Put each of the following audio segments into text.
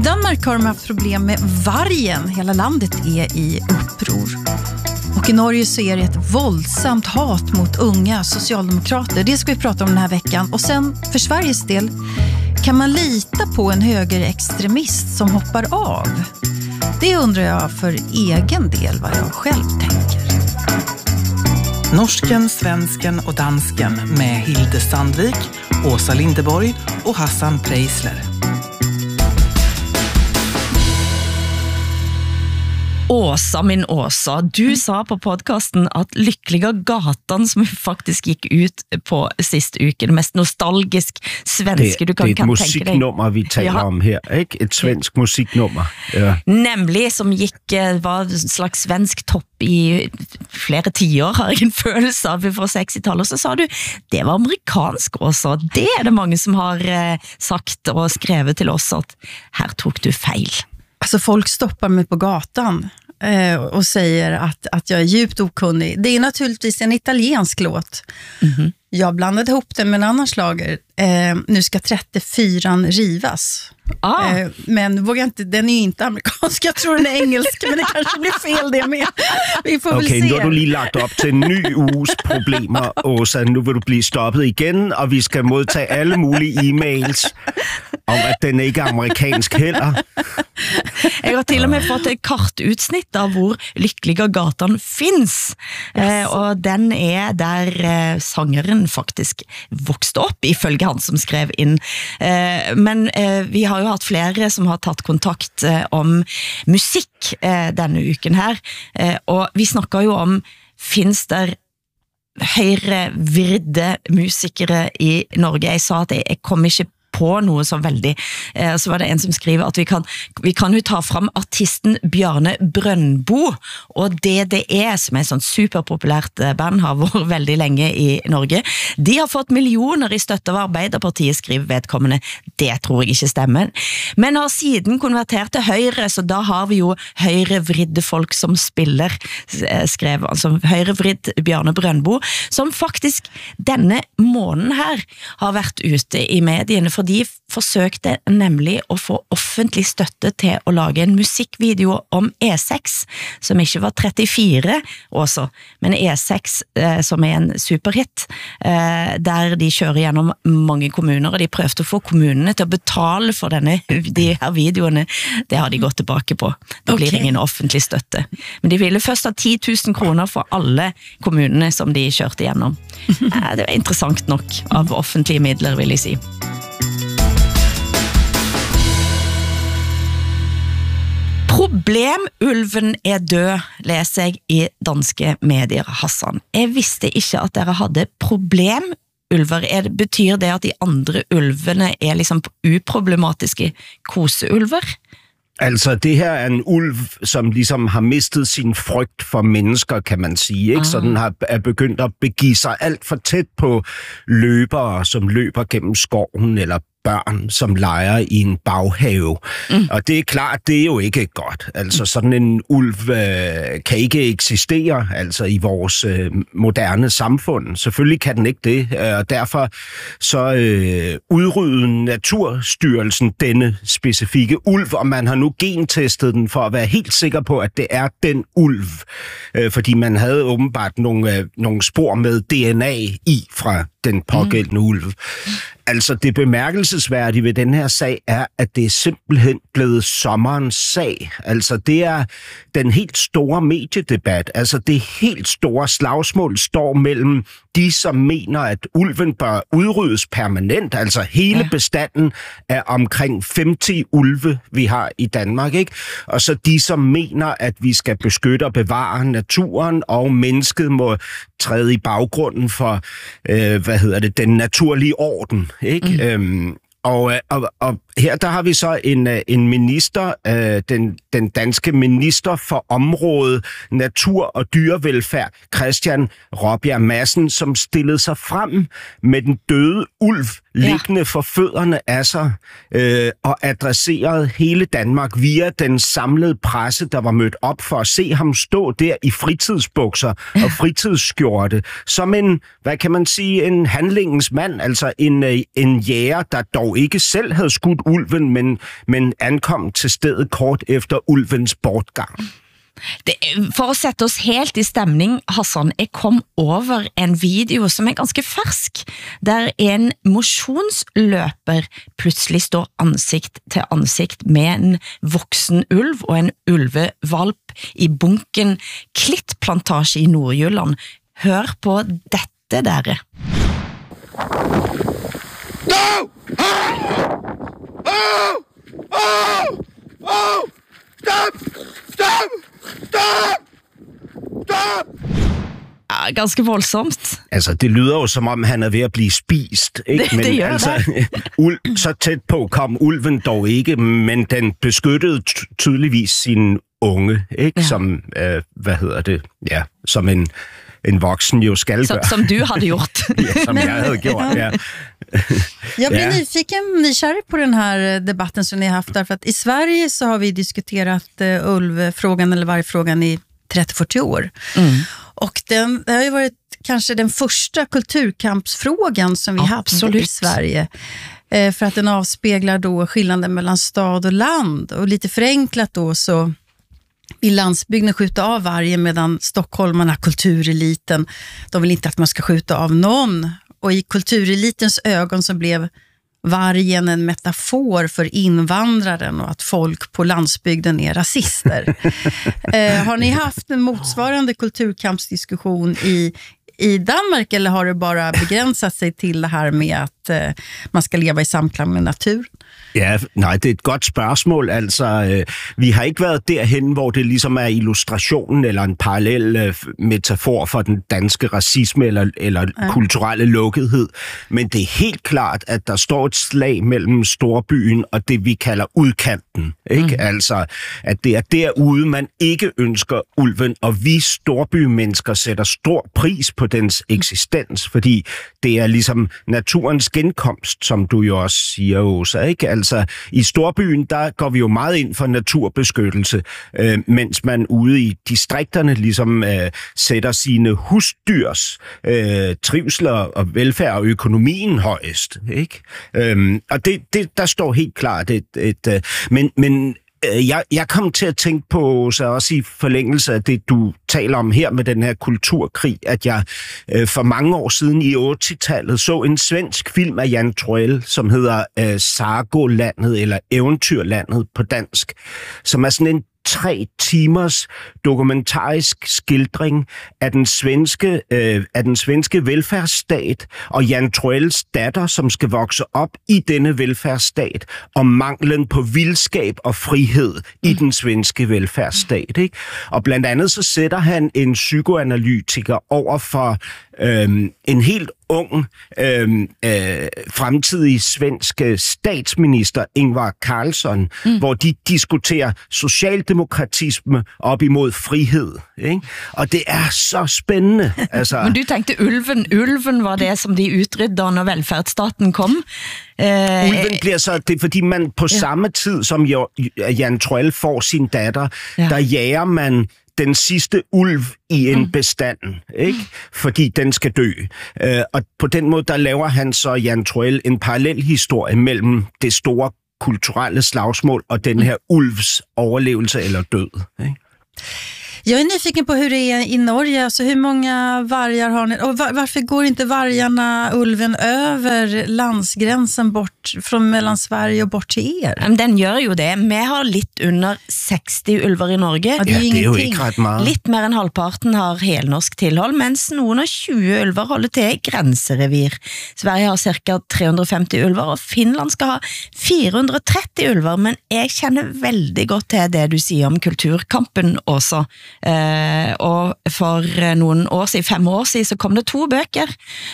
Danmark har de haft problem med vargen. Hela landet är i uppror. Och i Norge så är det ett våldsamt hat mot unga socialdemokrater. Det ska vi prata om den här veckan. Och sen för Sveriges del, kan man lita på en högerextremist som hoppar av? Det undrar jag för egen del vad jag själv tänker. Norsken, svensken och dansken med Hilde Sandvik, Åsa Lindeborg och Hassan Preisler. Åsa, min Åsa, du sa på podcasten at Lyckliga Gatan, som faktisk gikk ut på sidste uke, det mest nostalgisk svenske du kan tenke deg. Det er et musiknummer, vi taler om her, ikke? Et svensk musiknummer. Ja. Nemlig, som var en slags svensk topp i flere tiår, har jeg en følelse av fra 60-tallet. Og så sa du, det var amerikansk også. Det er det mange som har sagt og skrevet til oss at her tok du feil. Alltså folk stoppar mig på gatan och säger att jag är djupt okunnig. Det är naturligtvis en italiensk låt. Mm-hmm. Jag blandade ihop den med en annan slager. Nu ska 34 rivas. Men vågar inte, den är ju inte amerikansk. Jag tror den är engelsk, men det kanske blir fel det med. Vi får väl se. Nu har du lige lagt op til en ny uges problemer, Åsa. Nu vil du blive stoppet igen, og vi skal modtage alle mulige e-mails om, at den ikke er amerikansk heller. Jeg har til og med fått et kartutsnitt av hvor Lyckliga Gatan finns. Og den er der sangeren faktisk vokste opp, ifølge han som skrev inn. Men vi har jo hatt flere som har tatt kontakt om musikk denne uken her. Og vi snakker jo om, finns der høyrevridde musikere i Norge? Jeg sa at jeg kom ikke på noe så veldig. Så var det en som skriver at vi kan jo ta fram artisten Bjarne Brøndbo, og DDE, som er et sånt superpopulært band, har vært veldig lenge i Norge. De har fått millioner i støtte av Arbeiderpartiet, skriver vedkommende. Det tror jeg ikke stemmer. Men har siden konvertert til høyre, så da har vi jo høyrevridde folk som spiller, skrev altså høyrevridd Bjarne Brøndbo, som faktisk denne måneden her har vært ute i mediene, for de forsøkte nemlig å få offentlig støtte til å lage en musikkvideo om E6, som ikke var 34 også, men E6 som er en superhit, der de kjører gjennom mange kommuner, og de prøvde å få kommunene til å betale for de her videoene. Det har de gått tilbake på. Det blir ingen offentlig støtte. Men de ville først ha 10 000 kroner for alle kommunene som de kjørte gjennom. Det var interessant nok av offentlige midler, vil jeg si. Problemulven er død, leser jeg i danske medier, Hassan. Jeg visste ikke at dere hadde problemulver. Betyr det at de andre ulvene er liksom uproblematiske koseulver? Altså, det her er en ulv, som ligesom har mistet sin frygt for mennesker, kan man sige, ikke? Så den er begyndt at begive sig alt for tæt på løbere, som løber gennem skoven, eller børn, som leger i en baghave. Og det er klart, det er jo ikke godt. Altså, sådan en ulv kan ikke eksistere altså i vores moderne samfund. Selvfølgelig kan den ikke det, og derfor så udrydde Naturstyrelsen denne specifikke ulv, og man har nu gentestet den for at være helt sikker på, at det er den ulv. Fordi man havde åbenbart nogle spor med DNA i fra den pågældende ulv. Altså, det bemærkelsesværdige ved den her sag er, at det er simpelthen blevet sommerens sag. Altså, det er den helt store mediedebat. Altså, det helt store slagsmål står mellem de, som mener, at ulven bør udryddes permanent. Altså, hele bestanden af omkring 50 ulve, vi har i Danmark, ikke? Og så de, som mener, at vi skal beskytte og bevare naturen, og mennesket må træde i baggrunden for, den naturlige orden, ikke? Og her der har vi så en minister, den danske minister for området natur og dyrevelfærd, Christian Rabjerg Madsen, som stillede sig frem med den døde ulv liggende for fødderne af sig og adresserede hele Danmark via den samlede presse, der var mødt op for at se ham stå der i fritidsbukser og fritidsskjorte, som en, hvad kan man sige, en handlingens mand, altså en jæger, der dog ikke selv havde skudt ulven, men ankom til stedet kort efter ulvens bortgang. For at sætte os helt i stemning, Hassan, jeg kom over en video, som er ganske fersk, der en motionsløper pludselig står ansigt til ansigt med en voksen ulv og en ulvevalp i bunken Klittplantage i Nordjylland. Hør på dette, dere. No! Oh! Stop! Ja, ganske voldsomt. Altså, det lyder jo som om, han er ved at blive spist, ikke? Det gør altså, så tæt på kom ulven dog ikke, men den beskyttede tydeligvis sin unge, ikke? Ja. Som, som en voksen jo skal gøre. Som du havde gjort. Ja, som jeg havde gjort, ja. Jag blir nykärrig på den här debatten som ni har haft, därför att i Sverige så har vi diskuterat ulvfrågan eller vargfrågan i 30-40 år. Och det har ju varit kanske den första kulturkampsfrågan som vi haft i Sverige. För att den avspeglar då skillnaden mellan stad och land. Och lite förenklat då så vill landsbygden skjuta av vargen, medan stockholmarna, kultureliten, de vill inte att man ska skjuta av någon. Och i kulturelitens ögon så blev vargen en metafor för invandraren och att folk på landsbygden är rasister. Har ni haft en motsvarande kulturkampsdiskussion i Danmark, eller har det bara begränsat sig till det här med att man ska leva i samklang med naturen? Ja, nej, det er et godt spørgsmål. Altså, vi har ikke været derhen, hvor det ligesom er illustrationen eller en parallel metafor for den danske racisme eller kulturelle lukkethed. Men det er helt klart, at der står et slag mellem storbyen og det, vi kalder udkanten. Ikke? Altså, at det er derude, man ikke ønsker ulven, og vi storbymennesker sætter stor pris på dens eksistens, fordi det er ligesom naturens genkomst, som du jo også siger, Åsa, ikke? Altså, i storbyen, der går vi jo meget ind for naturbeskyttelse, mens man ude i distrikterne ligesom sætter sine husdyrs trivsler og velfærd og økonomien højest, ikke? Og det der står helt klart men jeg kom til at tænke på, så også i forlængelse af det, du taler om her med den her kulturkrig, at jeg for mange år siden i 80-tallet så en svensk film af Jan Troell, som hedder Sagolandet eller Eventyrlandet på dansk, som er sådan en 3 timers dokumentarisk skildring af den svenske velfærdsstat og Jan Troells datter, som skal vokse op i denne velfærdsstat, og manglen på vildskab og frihed i den svenske velfærdsstat. Ikke? Og blandt andet så sætter han en psykoanalytiker over for en helt ung fremtidig svensk statsminister, Ingvar Carlsson, hvor de diskuterer socialdemokratisme op imod frihed. Ikke? Og det er så spændende. Altså, men du tænkte, ulven var det, som de utrydde, når velfærdsstaten kom? Ulven bliver så, det er fordi man på samme tid, som Jan Troell får sin datter, der jager man den sidste ulv i en bestand, ikke? Fordi den skal dø. Og på den måde, der laver han så, Jan Troell, en parallel historie mellem det store kulturelle slagsmål og den her ulvs overlevelse eller død. Ikke? Jag är nyfiken på hur det är i Norge, alltså hur många vargar har ni, och varför går inte ulven över landsgränsen bort från mellan Sverige och bort till er? Den gör ju det. Vi har lite under 60 ulvar i Norge. Ja, det är jo ikke ret meget. Litt mer enn halvparten har helnorsk tilhold, mens noen av 20 ulvar holder til grenserevir. Sverige har cirka 350 ulvar, og Finland skal ha 430 ulvar, men jeg kjenner veldig godt til det du sier om kulturkampen også. Og for noen år siden, 5 år siden, så kom det 2 bøker.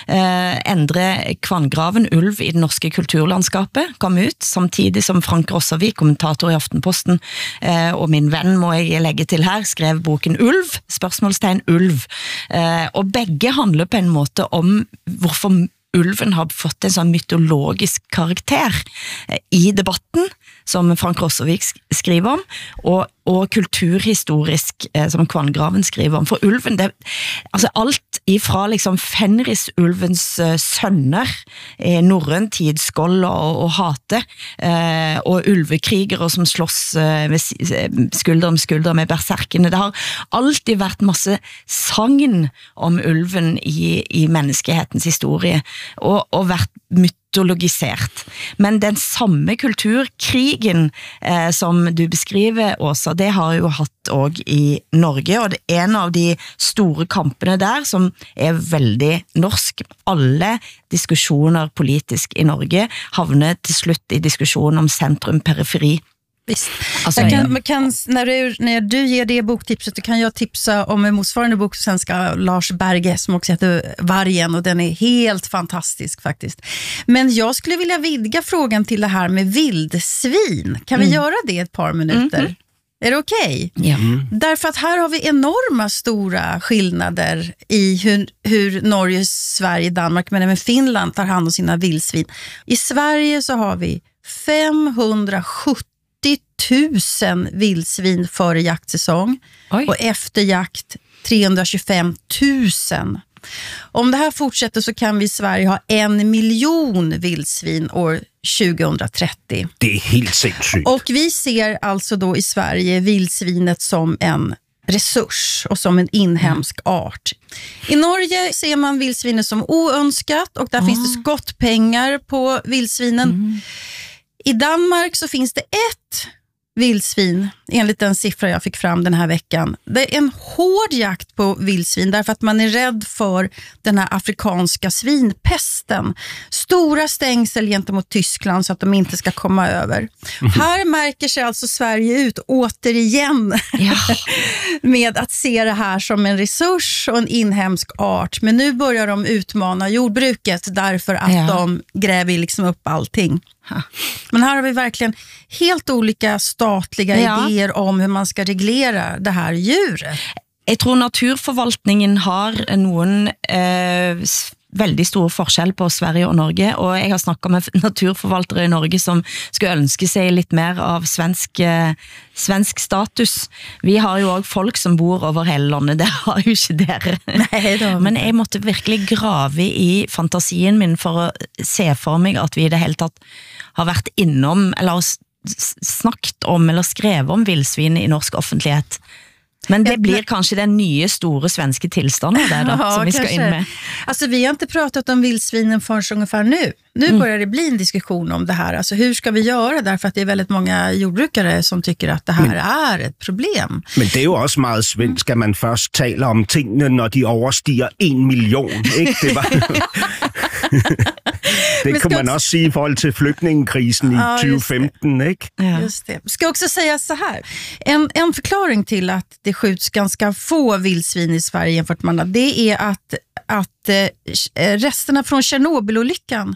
Endre Kvanngraven, ulv i det norske kulturlandskapet, kom ut, samtidig som Frank Rossavik, kommentator i Aftenposten, og min venn, må jeg legge til her, skrev boken Ulv, spørsmålstegn ulv. Og begge handler på en måte om hvorfor ulven har fått en sånn mytologisk karakter i debatten, som Frank Rossovik skriver om, og kulturhistorisk, som Kvangraven skriver om. For ulven, altså alt ifra liksom Fenrisulvens sønner, norrøn tid, Skoll og Hate, og ulvekrigere som slåss skulder om skulder med berserkene. Det har alltid vært masse sagn om ulven i menneskehetens historie, og vært mytologisert. Men den samme kulturkrigen som du beskriver, Åsa, det har jo hatt også i Norge, og det er en av de store kampene der som er veldig norsk. Alle diskussioner politisk i Norge havner til slutt i diskussion om centrum-periferi. Visst. Alltså, när du ger det boktipset så kan jag tipsa om en motsvarande bok på svenska, Lars Berge, som också heter Vargen, och den är helt fantastisk faktiskt. Men jag skulle vilja vidga frågan till det här med vildsvin. Kan vi göra det ett par minuter? Är det okej? Ja. Därför att här har vi enorma stora skillnader i hur Norge, Sverige, Danmark men även Finland tar hand om sina vildsvin. I Sverige så har vi 570 000 vildsvin före jaktsäsong. Oj. Och efter jakt 325 000. Om det här fortsätter så kan vi i Sverige ha 1 miljon vildsvin år 2030. Det är helt sindssygt. Och vi ser alltså då i Sverige vildsvinet som en resurs och som en inhemsk art. I Norge ser man vildsvinet som oönskat och där finns det skottpengar på vildsvinen. I Danmark så finns det ett vildsvin, enligt den siffra jag fick fram den här veckan. Det är en hård jakt på vildsvin därför att man är rädd för den här afrikanska svinpesten. Stora stängsel gentemot Tyskland så att de inte ska komma över. Här märker sig alltså Sverige ut återigen med att se det här som en resurs och en inhemsk art. Men nu börjar de utmana jordbruket därför att de gräver liksom upp allting. Men här har vi verkligen helt olika statliga idéer om hur man ska reglera det här djuret. Jeg tror naturforvaltningen har noen veldig store forskjell på Sverige og Norge, og jeg har snakket med naturforvaltere i Norge som skulle ønske seg litt mer av svensk status. Vi har jo også folk som bor over hele landet, det har jo ikke dere. Nei, men jeg måtte virkelig grave i fantasien min for å se for meg at vi i det hele tatt har vært innom, eller snakket om, eller skrevet om vildsvin i norsk offentlighet. Men det blir kanske den nya stora svenska tillståndet där då, som vi ska in med. Alltså vi har inte pratat om vildsvinen förrän ungefär nu. Nu börjar det bli en diskussion om det här. Alltså hur ska vi göra? Därför att det är väldigt många jordbrukare som tycker att det här är ett problem. Men det är ju också meget svensk, att man först talar om tingene, när de överstiger 1 miljon. Ikke? Det var... det kan man också säga i forhold till flyktingekrisen i 2015, ikke? Ja. Just det. Ska också säga så här. En förklaring till att det skjuts ganska få vildsvin i Sverige jämfört med andra, det är att resterna från Tjernobylolyckan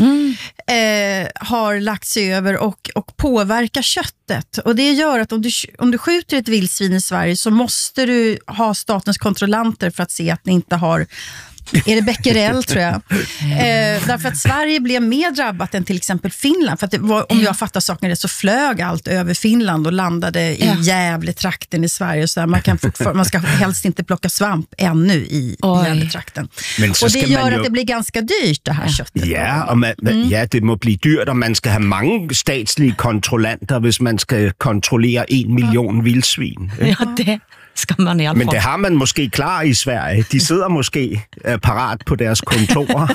har lagt sig över och påverkar köttet. Och det gör att om du skjuter ett vildsvin i Sverige så måste du ha statens kontrollanter för att se att ni inte har... Är det becquerel tror jag. Därför att Sverige blev mer drabbat än till exempel Finland. För att det var, om jag fattar saken rätt så flög allt över Finland och landade i Gävletrakten i Sverige. Så där man ska helst inte plocka svamp ännu i Gävletrakten. Och det gör att det blir ganska dyrt det här köttet. Ja, och det må bli dyrt och man ska ha många statliga kontrollanter hvis man ska kontrollera 1 miljon vildsvin. Ja, det ska man i alla fall. Men det har man måske klar i Sverige. De sidder måske parat på deres kontorer.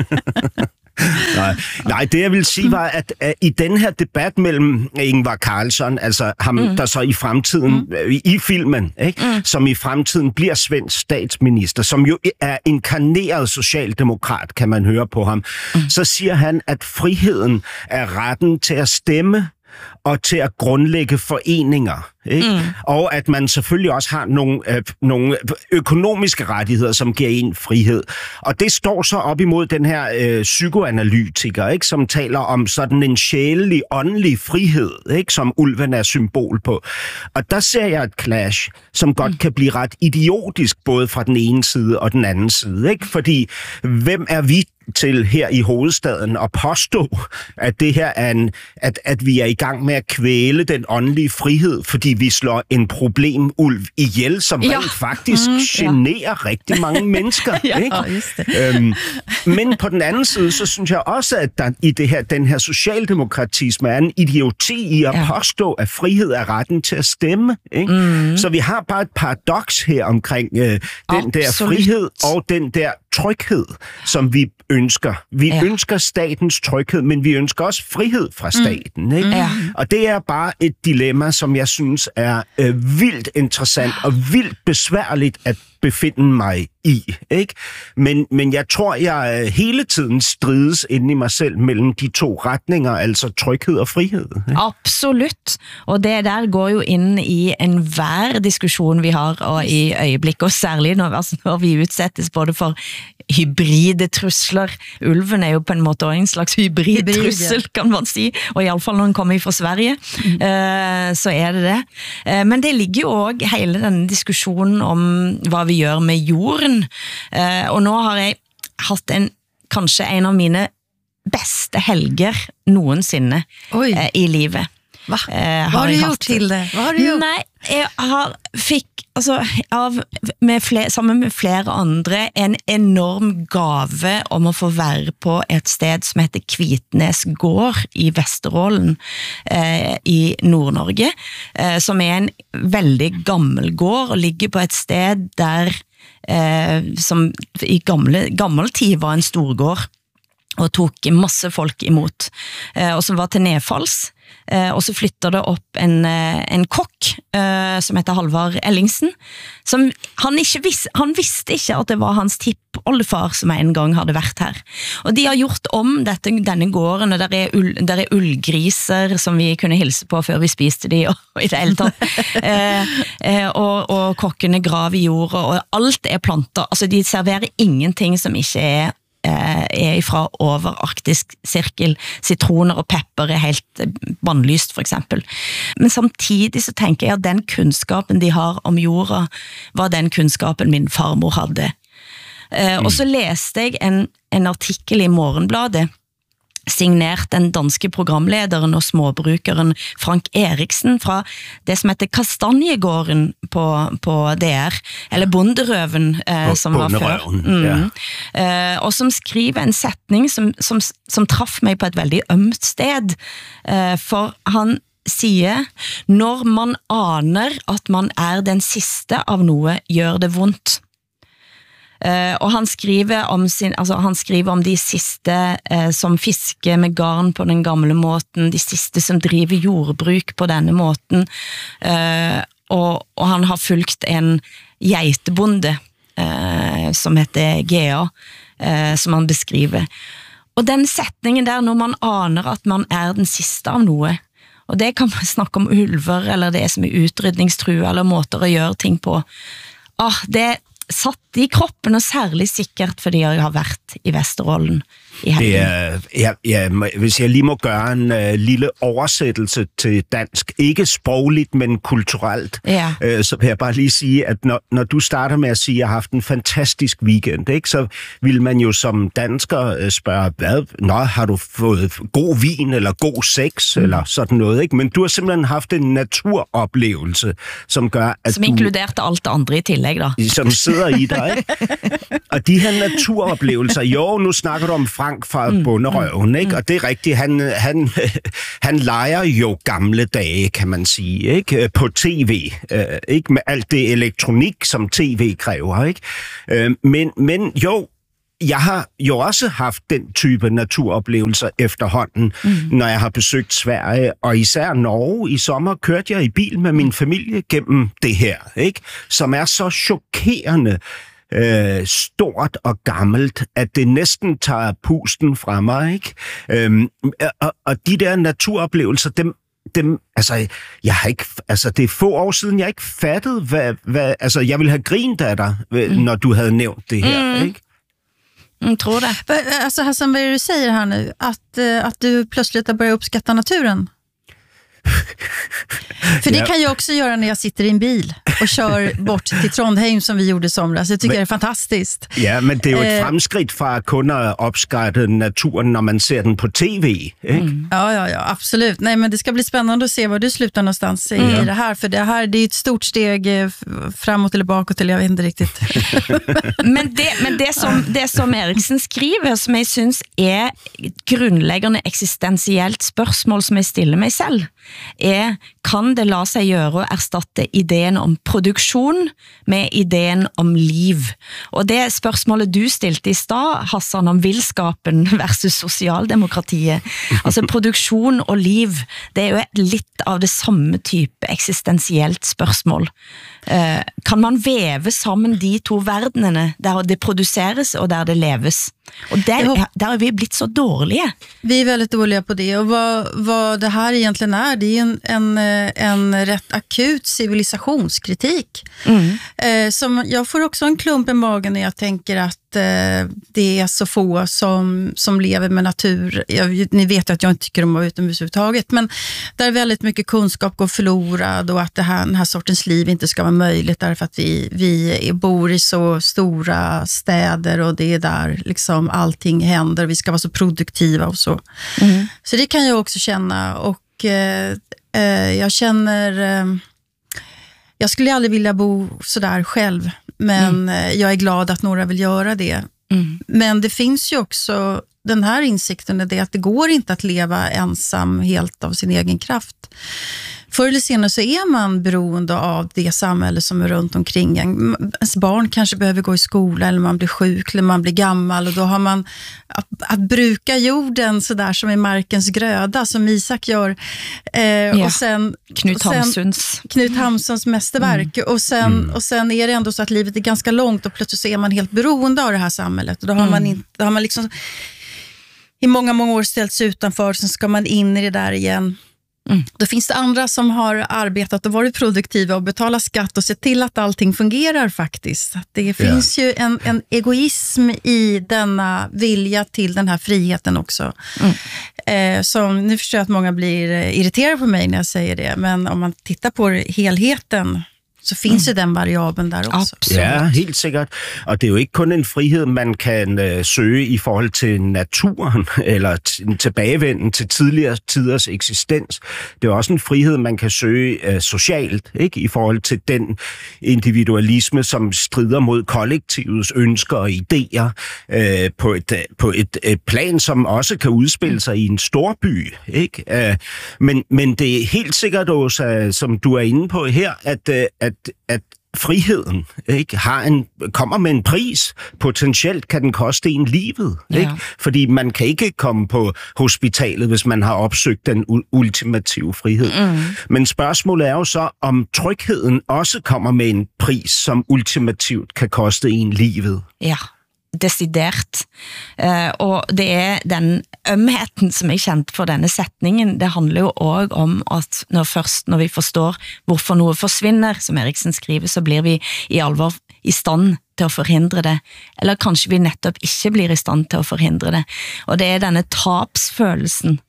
Nej, det jeg vil sige var, at i den her debat mellem Ingvar Carlsson, altså ham, der så i fremtiden, i filmen, ikke? Som i fremtiden bliver svensk statsminister, som jo er inkarneret socialdemokrat, kan man høre på ham, så siger han, at friheden er retten til at stemme og til at grundlægge foreninger. Ikke? Og at man selvfølgelig også har nogle økonomiske rettigheder, som giver en frihed. Og det står så op imod den her psykoanalytiker, ikke? Som taler om sådan en sjælelig, åndelig frihed, ikke? Som ulven er symbol på. Og der ser jeg et clash, som godt kan blive ret idiotisk, både fra den ene side og den anden side. Ikke? Fordi hvem er vi til her i hovedstaden og påstå, at det her er at vi er i gang med at kvæle den åndelige frihed, fordi vi slår en problemulv ihjel, som rent faktisk generer rigtig mange mennesker. Ikke? Just det. Men på den anden side, så synes jeg også, at der i den her socialdemokratisme er en idioti i at påstå, at frihed er retten til at stemme. Ikke? Så vi har bare et paradoks her omkring den der frihed og den der tryghed, som vi ønsker. Vi ønsker statens tryghed, men vi ønsker også frihed fra staten. Ikke? Og det er bare et dilemma, som jeg synes er vildt interessant og vildt besværligt at befinde mig i. Ikke? Men jeg tror, jeg hele tiden strides inde i mig selv mellem de to retninger, altså tryghed og frihed. Ikke? Absolutt, og det der går jo inn i enhver diskussion vi har, og i øjeblikk, og særlig når vi utsettes både for hybride trusler. Ulven er jo på en måte en slags hybridtrussel, kan man si, og i alle fall når den kommer fra Sverige, så er det. Men det ligger jo også hele denne diskussionen om hva vi gjør med jorden, og nå har jeg hatt kanskje en av mine beste helger noensinne i livet. Hva har du gjort til det? Hva har du gjort? Nei, jeg fikk sammen med flere andre en enorm gave om å få være på et sted som heter Kvitnes gård i Vesterålen i Nord-Norge, som er en veldig gammel gård og ligger på et sted der som i gammel tid var en storgård og tok masse folk imot, og som var til nedfalls. Og så flytter det opp en kokk som heter Halvard Ellingsen, som han visste ikke at det var hans tippoldefar som en gang hadde vært her. Og de har gjort om denne gården, og der er ullgriser som vi kunne hilse på før vi spiste de, og i det hele tatt. Og kokkene graver i jorda, og alt er planter. Altså de serverer ingenting som ikke er fra over arktisk sirkel. Sitroner og pepper er helt bannlyst, for eksempel. Men samtidig så tenker jeg at den kunnskapen de har om jorda, var den kunnskapen min farmor hadde. Og så leste jeg en artikkel i Morgenbladet, signert den danske programlederen og småbrukeren Frank Eriksen fra det som heter Kastanjegården på DR, eller Bonderøven som var før. Og som skriver en setning som traff meg på et veldig ømt sted, for han sier, når man aner at man er den siste av noe, gjør det vondt. Og han skriver om de siste som fisker med garn på den gamle måten, de siste som driver jordbruk på denne måten, og han har fulgt en geitebonde som heter Gea, som han beskriver. Og den setningen der, når man aner at man er den siste av noe, og det kan man snakke om ulver, eller det som er utrydningstrue, eller måter å gjøre ting på, det satt i kroppen, og særlig sikkert fordi jeg har vært i Vesterålen i helgen. Hvis jeg lige må gøre en lille oversættelse til dansk, ikke sprogligt, men kulturelt, så vil jeg bare lige sige, at når du starter med at sige, at jeg har haft en fantastisk weekend, ikke, så vil man jo som dansker spørge, har du fået god vin, eller god sex, eller sådan noget, ikke? Men du har simpelthen haft en naturoplevelse, som gør, at som inkluderte alt det andre i tillæg, da. Som sidder i dig, ikke? Og de her naturoplevelser, jo, nu snakker du om Frank fra Bonderøven, ikke? Og det er rigtigt, han leger jo gamle dage, kan man sige, ikke? På tv, ikke? Med alt det elektronik, som tv kræver, ikke? Men jo, jeg har jo også haft den type naturoplevelser efterhånden, når jeg har besøgt Sverige, og især Norge. I sommer kørte jeg i bil med min familie gennem det her, ikke? Som er så chokerende stort og gammelt, at det næsten tager pusten fra mig, ikke? Og de der naturoplevelser, dem, altså, jeg har ikke, altså, det er få år siden, jeg ikke fattede, hvad altså, jeg ville have grint af dig, når du havde nævnt det her, ikke? Jag tror det. Alltså Hassan, vad är det du säger här nu? Att du plötsligt har börjat uppskatta naturen? För det kan jag också göra när jag sitter i en bil och kör bort till Trondheim som vi gjorde i somras. Jag tycker det är fantastiskt. Ja, men det är ju ett framskritt för att kunna uppskatta naturen när man ser den på tv. Ja, absolut. Nej, men det ska bli spännande att se var du slutar någonstans i det här. För det här, det är ett stort steg framåt eller bakåt, eller jag vet inte riktigt. men det som Eriksen skriver, som jeg synes er grundlæggende eksistentielt spørsmål som jeg stiller mig selv, kan det la sig gjøre at erstatte ideen om produktion med ideen om liv? Og det spørsmålet du stilte i stad, Hassan, om villskapen versus socialdemokratiet, altså produktion og liv, det er jo lidt av det samme type eksistentielt spørsmål. Kan man væve sammen de to verdenene, der det produceres og der det leves? Och där har vi blivit så dåliga. Vi är väldigt dåliga på det. Och vad det här egentligen är, det är en rätt akut civilisationskritik. Som jag får också en klump i magen när jag tänker att det är så få som lever med natur. Ni vet att jag inte tycker om att vara utomhus överhuvudtaget, men där väldigt mycket kunskap går förlorad och att den här sortens liv inte ska vara möjligt därför att vi bor i så stora städer och det är där liksom allting händer, vi ska vara så produktiva och så. Så det kan jag också känna, och jag känner jag skulle aldrig vilja bo så där själv, men jag är glad att några vill göra det. Men det finns ju också den här insikten, är det att det går inte att leva ensam helt av sin egen kraft. Förr eller senare så är man beroende av det samhälle som är runt omkring en. Ens barn kanske behöver gå i skola, eller man blir sjuk, eller man blir gammal, och då har man att bruka jorden så där som är markens gröda, som Isak gör. Och sen Knut Hamsuns mästerverk. Och sen är det ändå så att livet är ganska långt, och plötsligt så är man helt beroende av det här samhället. Och då har man liksom i många år ställts utanför, sen ska man in i det där igen. Då finns det andra som har arbetat och varit produktiva och betalat skatt och sett till att allting fungerar faktiskt. Det finns ju en egoism i denna vilja till den här friheten också. Som, nu förstår jag att många blir irriterade på mig när jag säger det, men om man tittar på helheten så finns ju den variabeln där också. Absolut. Ja, helt sikkert. Og det er jo ikke kun en frihed, man kan søge i forhold til naturen, eller en tilbagevenden til tidligere tiders eksistens. Det er også en frihed, man kan søge socialt, ikke? I forhold til den individualisme, som strider mod kollektivets ønsker og idéer på et plan, som også kan udspille sig i en storby, ikke? Men det er helt sikkert også, som du er inde på her, at friheden ikke kommer med en pris. Potentielt kan den koste en livet, ikke? Fordi man kan ikke komme på hospitalet, hvis man har opsøgt den ultimative frihed. Men spørgsmålet er jo så, om trygheden også kommer med en pris, som ultimativt kan koste en livet. Ja, decidert. Og det er den ømheten som jeg kjente for denne setningen. Det handler jo også om at når vi forstår hvorfor noe forsvinner, som Eriksen skriver, så blir vi i alvor i stand til å forhindre det. Eller kanskje vi nettopp ikke blir i stand til å forhindre det. Og det er denne tapsfølelsen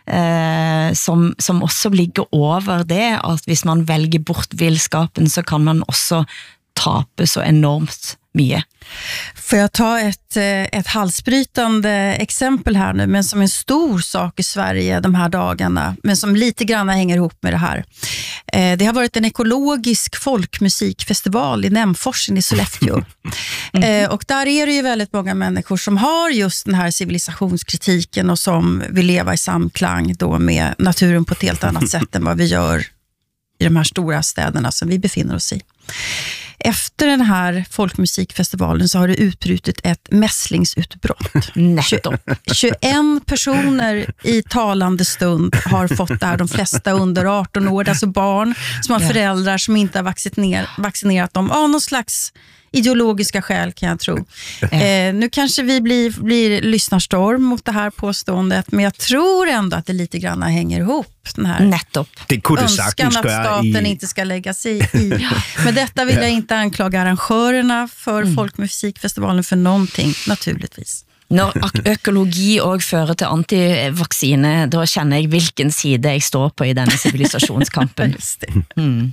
som også ligger over det, at hvis man velger bort villskapen, så kan man også tape så enormt mye. Får jag ta ett halsbrytande exempel här nu, men som en stor sak i Sverige de här dagarna, men som lite grann hänger ihop med det här. Det har varit en ekologisk folkmusikfestival i Nämforsen i Sollefteå. Och där är det ju väldigt många människor som har just den här civilisationskritiken och som vill leva i samklang då med naturen på ett helt annat sätt än vad vi gör i de här stora städerna som vi befinner oss i. Efter den här folkmusikfestivalen så har det utbrutit ett mässlingsutbrott. 21 personer i talande stund har fått det här, de flesta under 18 år, alltså barn som har föräldrar som inte har vaccinerat dem av någon slags ideologiska skäl, kan jag tro. Nu kanske vi blir lyssnarstorm mot det här påståendet, men jag tror ändå att det lite grann hänger ihop. Den här önskan att staten inte ska lägga sig i. Men detta vill jag inte anklaga arrangörerna för folkmusikfestivalen för någonting, naturligtvis. Når økologi også fører til antivaksine, da kjenner jeg hvilken side jeg står på i denne civilisationskampen. Just det.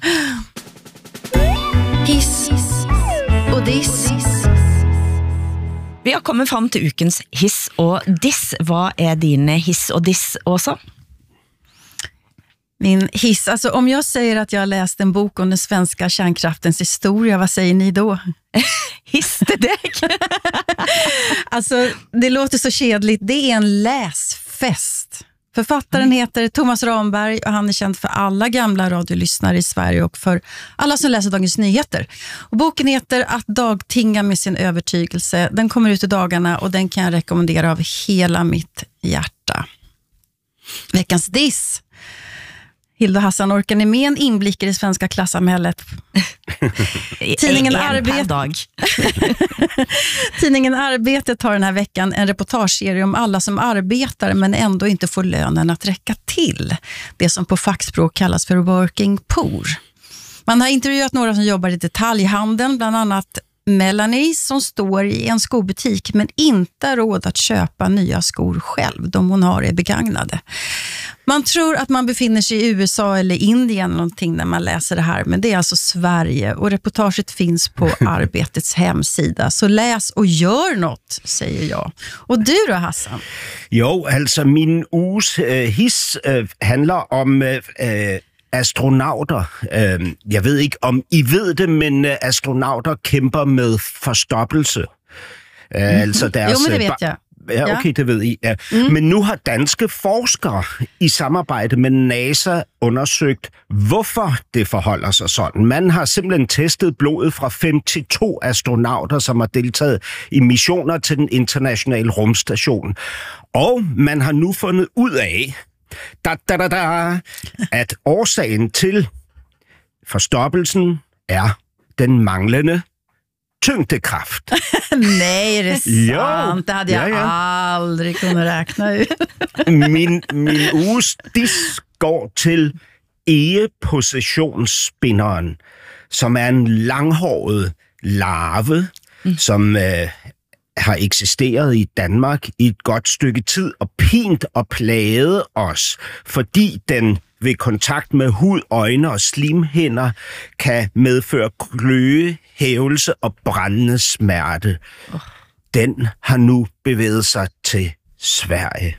Hiss og diss. Vi har kommet frem til ukens hiss og diss. Vad är dine hiss och diss, Åsa? Min hiss, alltså om jag säger att jag har läst en bok om den svenska kärnkraftens historia, vad säger ni då? Hiss det dig? Alltså det låter så kedligt, det är en läsfest. Författaren heter Thomas Ramberg och han är känd för alla gamla radiolyssnare i Sverige och för alla som läser Dagens Nyheter. Och boken heter Att dagtinga med sin övertygelse. Den kommer ut i dagarna och den kan jag rekommendera av hela mitt hjärta. Veckans diss. Hilda Hassan, orkar ni med en inblick i det svenska klassamhället? Tidningen Tidningen Arbetet har den här veckan en reportageserie om alla som arbetar men ändå inte får lönen att räcka till. Det som på fackspråk kallas för working poor. Man har intervjuat några som jobbar i detaljhandeln, bland annat Melanie som står i en skobutik men inte har råd att köpa nya skor själv. De hon har är begagnade. Man tror att man befinner sig i USA eller Indien eller någonting när man läser det här, men det är alltså Sverige och reportaget finns på Arbetets hemsida. Så läs och gör något, säger jag. Och du då, Hassan? Jo, altså min uges hiss handler om astronauter. Jeg ved ikke, om I ved det, men astronauter kæmper med forstoppelse. Altså deres, jo, men det vet jeg. Ja, okay, det ved I. Ja. Men nu har danske forskere i samarbejde med NASA undersøgt, hvorfor det forholder sig sådan. Man har simpelthen testet blodet fra 52 astronauter, som har deltaget i missioner til den internationale rumstation. Og man har nu fundet ud af, at årsagen til forstoppelsen er den manglende tyngdekraft. Nej, det är sant. Det hade jag aldrig kunnat räkna ut. Min uges diss går til egepossessionsspinderen, som er en langhåret larve, som har eksisteret i Danmark i et godt stykke tid og pint og plaget os, fordi den ved kontakt med hud, øjne og slimhinder kan medføre kløe, hævelse og brændende smerte. Den har nu bevæget sig til Sverige.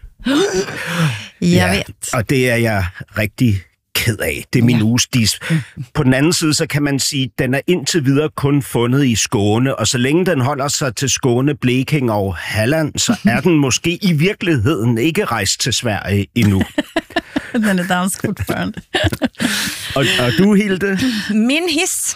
Jeg ved. Og det er jeg rigtig ked af. Det er min uges diss. På den anden side, så kan man sige, at den er indtil videre kun fundet i Skåne, og så længe den holder sig til Skåne, Blekinge og Halland, så er den måske i virkeligheden ikke rejst til Sverige endnu. Den er dansk fortfarande. og du, Hilde? Min hiss.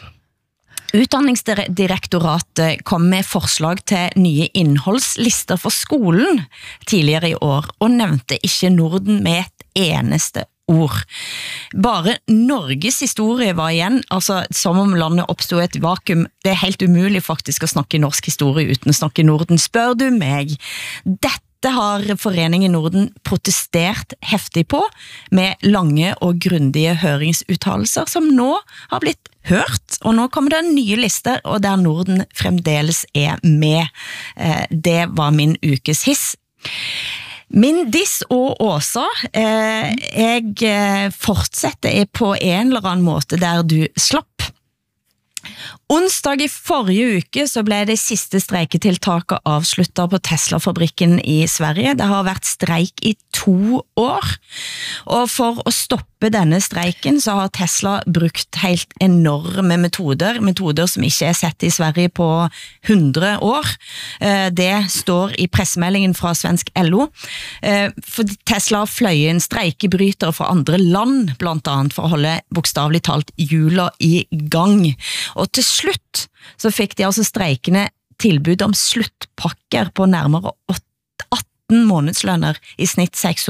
Utdanningsdirektoratet kom med forslag til nye innholdslister for skolen tidligere i år, og nevnte ikke Norden med et eneste ord. Bare Norges historie var igjen, altså som om landet opstod et vakuum. Det er helt umulig faktisk å snakke norsk historie uten å snakke Norden, spør du meg. Dette har Foreningen Norden protestert heftig på, med lange og grundige høringsuttalelser, som nå har blitt hørt, og nå kommer det nye lister, og der Norden fremdeles er med. Det var min ukes hiss. Min diss og Åsa, jeg fortsetter på en eller annen måte der du slapp. Onsdag i forrige uke så ble det siste streiketiltaket avsluttet på Tesla-fabrikken i Sverige. Det har vært streik i 2 år, og for å stoppe denne streiken så har Tesla brukt helt enorme metoder som ikke er sett i Sverige på 100 år. Det står i pressemeldingen fra svensk LO, for Tesla har fløyet en streikebrytere fra andre land, blant annet for å holde bokstavelig talt hjula i gang. Og til slutt så fikk de altså streikende tilbud om sluttpakker på nærmere 18 månedslønner, i snitt 600